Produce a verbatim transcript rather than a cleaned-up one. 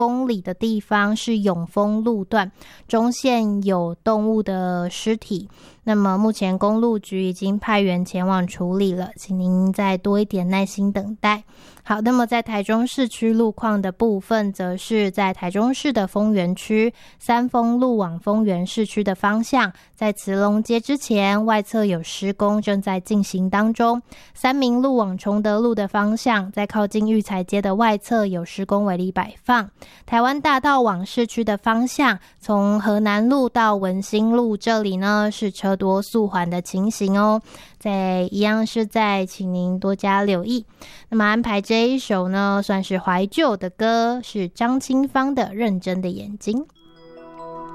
公里的地方是永丰路段，中线有动物的尸体，那么目前公路局已经派员前往处理了，请您再多一点耐心等待。好，那么在台中市区路况的部分，则是在台中市的丰原区三丰路往丰原市区的方向，在慈龙街之前外侧有施工正在进行当中。三民路往崇德路的方向，在靠近育才街的外侧有施工围篱摆放。台湾大道往市区的方向，从河南路到文心路这里呢是车多速缓的情形哦，在一样是在请您多加留意。那么安排这一首呢算是怀旧的歌，是张清芳的《认真的眼睛》。